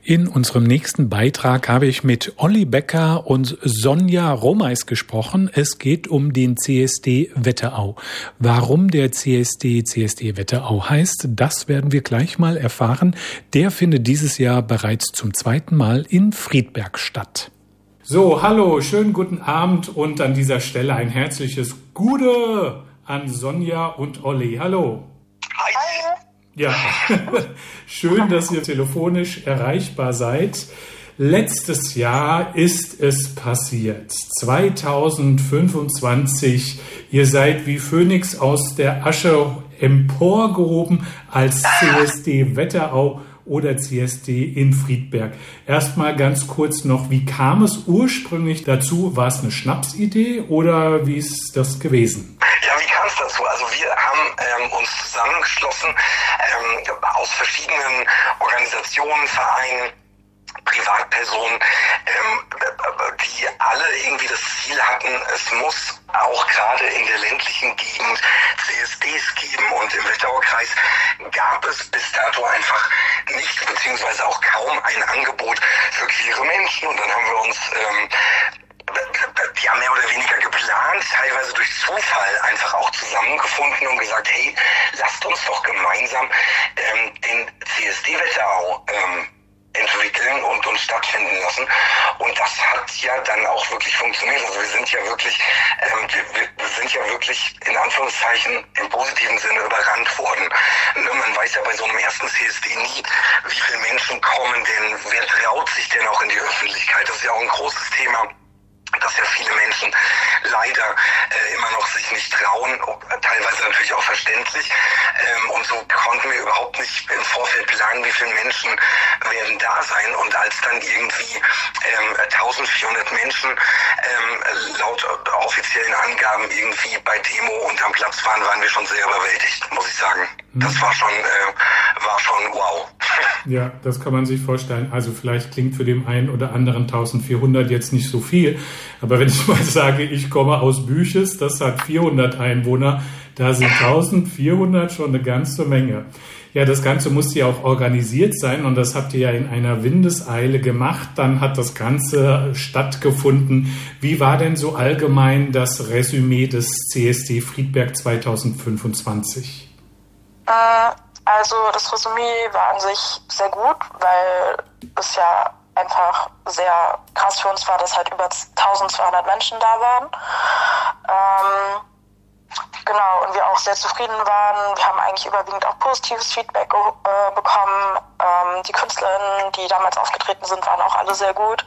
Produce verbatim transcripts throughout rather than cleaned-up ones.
In unserem nächsten Beitrag habe ich mit Olli Becker und Sonja Romeis gesprochen. Es geht um den C S D Wetterau. Warum der C S D C S D Wetterau heißt, das werden wir gleich mal erfahren. Der findet dieses Jahr bereits zum zweiten Mal in Friedberg statt. So, hallo, schönen guten Abend und an dieser Stelle ein herzliches Gute an Sonja und Olli. Hallo. Hi. Ja, schön, dass ihr telefonisch erreichbar seid. Letztes Jahr ist es passiert. zweitausendfünfundzwanzig. Ihr seid wie Phönix aus der Asche emporgehoben als C S D Wetterau oder C S D in Friedberg. Erstmal ganz kurz noch, wie kam es ursprünglich dazu? War es eine Schnapsidee oder wie ist das gewesen? Ja, wie kam es dazu? Also wir haben ähm, uns zusammengeschlossen ähm, aus verschiedenen Organisationen, Vereinen, Privatpersonen, ähm, die alle irgendwie das Ziel hatten, es muss auch gerade in der ländlichen Gegend C S Ds geben, und im Wetteraukreis gab es bis dato einfach nicht, beziehungsweise auch kaum ein Angebot für queere Menschen, und dann haben wir uns ähm, ja mehr oder weniger geplant, teilweise durch Zufall einfach auch zusammengefunden und gesagt, hey, lasst uns doch gemeinsam ähm, den C S D Wetterau ähm, entwickeln und uns stattfinden lassen. Und das hat ja dann auch wirklich funktioniert. Also wir sind ja wirklich, ähm, wir, wir sind ja wirklich in Anführungszeichen im positiven Sinne überrannt worden. Man weiß ja bei so einem ersten C S D nie, wie viele Menschen kommen denn, wer traut sich denn auch in die Öffentlichkeit? Das ist ja auch ein großes Thema, dass ja viele Menschen leider äh, immer noch sich nicht trauen, teilweise natürlich auch verständlich. Ähm, und so konnten wir überhaupt nicht im Vorfeld planen, wie viele Menschen werden da sein. Und als dann irgendwie ähm, eintausendvierhundert Menschen ähm, laut offiziellen Angaben irgendwie bei Demo und am Platz waren, waren wir schon sehr überwältigt, muss ich sagen. Mhm. Das war schon, äh, war schon wow. Ja, das kann man sich vorstellen. Also vielleicht klingt für den einen oder anderen eintausendvierhundert jetzt nicht so viel. Aber wenn ich mal sage, ich komme aus Büches, das hat vierhundert Einwohner, da sind eintausendvierhundert schon eine ganze Menge. Ja, das Ganze musste ja auch organisiert sein, und das habt ihr ja in einer Windeseile gemacht. Dann hat das Ganze stattgefunden. Wie war denn so allgemein das Resümee des C S D Friedberg zweitausendfünfundzwanzig? Äh, also das Resümee war an sich sehr gut, weil es ja einfach sehr krass für uns war, dass halt über eintausendzweihundert Menschen da waren. Ähm, genau, und wir auch sehr zufrieden waren. Wir haben eigentlich überwiegend auch positives Feedback äh, bekommen. Ähm, die Künstlerinnen, die damals aufgetreten sind, waren auch alle sehr gut.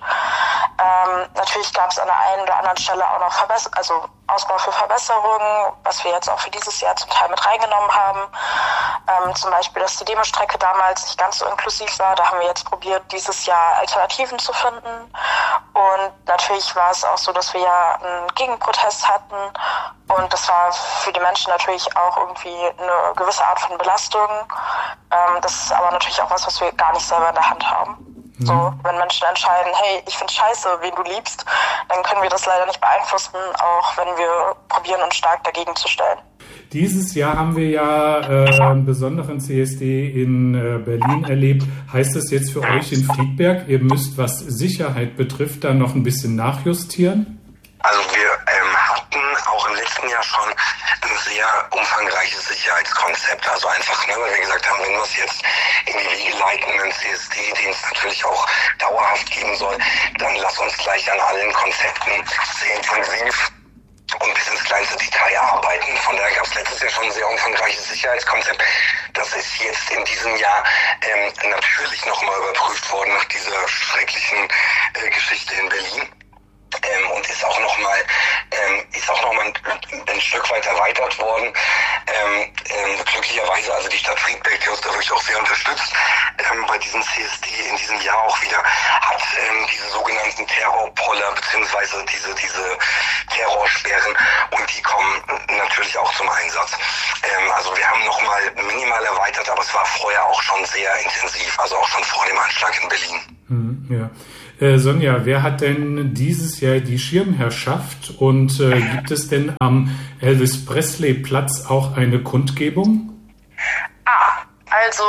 Ähm, natürlich gab es an der einen oder anderen Stelle auch noch Verbesser- also Ausbau für Verbesserungen, was wir jetzt auch für dieses Jahr zum Teil mit reingenommen haben. Ähm, zum Beispiel, dass die Demostrecke damals nicht ganz so inklusiv war. Da haben wir jetzt probiert, dieses Jahr Alternativen zu finden. Und natürlich war es auch so, dass wir ja einen Gegenprotest hatten. Und das war für die Menschen natürlich auch irgendwie eine gewisse Art von Belastung. Ähm, das ist aber natürlich auch was, was wir gar nicht selber in der Hand haben. So, wenn Menschen entscheiden, hey, ich find's scheiße, wen du liebst, dann können wir das leider nicht beeinflussen, auch wenn wir probieren, uns stark dagegen zu stellen. Dieses Jahr haben wir ja äh, einen besonderen C S D in äh, Berlin erlebt. Heißt das jetzt für euch in Friedberg, ihr müsst, was Sicherheit betrifft, da noch ein bisschen nachjustieren? Also wir ähm, hatten auch im letzten Jahr schon ein sehr umfangreiches Sicherheitskonzept. Also einfach, ne, weil wir gesagt haben, wenn wir es jetzt in die Wege leiten, einen C S D, den es natürlich auch dauerhaft geben soll, dann lass uns gleich an allen Konzepten sehr intensiv und bis ins kleinste Detail arbeiten. Von daher gab es letztes Jahr schon ein sehr umfangreiches Sicherheitskonzept. Das ist jetzt in diesem Jahr ähm, natürlich nochmal überprüft worden nach dieser schrecklichen äh, Geschichte in Berlin. Ähm, und ist auch nochmal ähm, ist auch noch mal ein, ein Stück weit erweitert worden. Ähm, ähm, glücklicherweise, also die Stadt Friedberg, die uns da wirklich auch sehr unterstützt, ähm, bei diesem C S D in diesem Jahr auch wieder, hat ähm, diese sogenannten Terrorpoller beziehungsweise diese diese Terrorsperren, und die kommen natürlich auch zum Einsatz. Ähm, also wir haben nochmal minimal erweitert, aber es war vorher auch schon sehr intensiv, also auch schon vor dem Anschlag in Berlin. Hm, ja. Äh, Sonja, wer hat denn dieses Jahr die Schirmherrschaft, und äh, gibt es denn am Elvis-Presley-Platz auch eine Kundgebung? Ah, also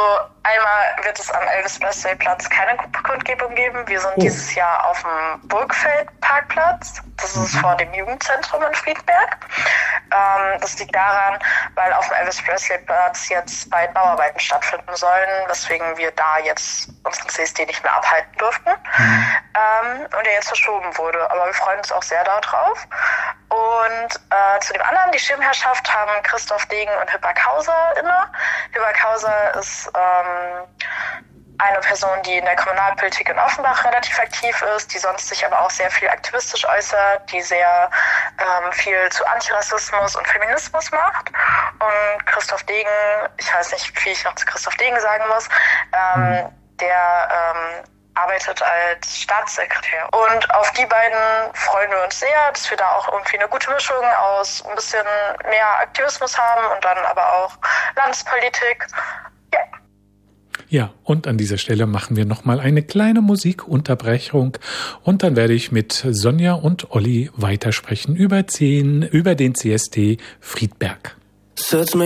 Einmal wird es am Elvis-Presley-Platz keine Kundgebung geben. Wir sind oh. dieses Jahr auf dem Burgfeld-Parkplatz. Das ist mhm. vor dem Jugendzentrum in Friedberg. Ähm, das liegt daran, weil auf dem Elvis-Presley-Platz jetzt bald Bauarbeiten stattfinden sollen, weswegen wir da jetzt unseren C S D nicht mehr abhalten durften. Mhm. Ähm, und der jetzt verschoben wurde. Aber wir freuen uns auch sehr darauf. Und äh, zu dem anderen, die Schirmherrschaft, haben Christoph Degen und Hippak Hauser inne. Hippak Hauser ist ähm, eine Person, die in der Kommunalpolitik in Offenbach relativ aktiv ist, die sonst sich aber auch sehr viel aktivistisch äußert, die sehr ähm, viel zu Antirassismus und Feminismus macht. Und Christoph Degen, ich weiß nicht, wie ich noch zu Christoph Degen sagen muss, ähm, mhm. der ähm, arbeitet als Staatssekretär. Und auf die beiden freuen wir uns sehr, dass wir da auch irgendwie eine gute Mischung aus ein bisschen mehr Aktivismus haben und dann aber auch Landespolitik. Ja. Ja, und an dieser Stelle machen wir nochmal eine kleine Musikunterbrechung und dann werde ich mit Sonja und Olli weitersprechen über, zehn, über den C S D Friedberg.